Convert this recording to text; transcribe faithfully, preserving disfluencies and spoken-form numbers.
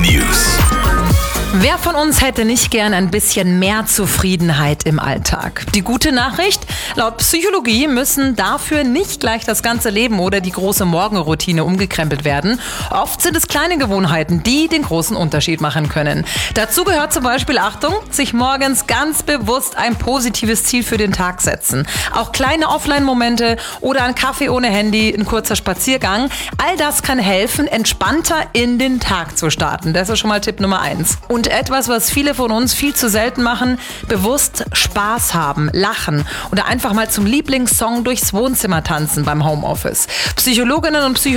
News. Wer von uns hätte nicht gern ein bisschen mehr Zufriedenheit im Alltag? Die gute Nachricht: Laut Psychologie müssen dafür nicht gleich das ganze Leben oder die große Morgenroutine umgekrempelt werden. Oft sind es kleine Gewohnheiten, die den großen Unterschied machen können. Dazu gehört zum Beispiel, Achtung, sich morgens ganz bewusst ein positives Ziel für den Tag setzen. Auch kleine Offline-Momente oder ein Kaffee ohne Handy, ein kurzer Spaziergang. All das kann helfen, entspannter in den Tag zu starten. Das ist schon mal Tipp Nummer eins. Und etwas, was viele von uns viel zu selten machen: bewusst Spaß haben, lachen oder einfach mal zum Lieblingssong durchs Wohnzimmer tanzen beim Homeoffice. Psychologinnen und Psychologen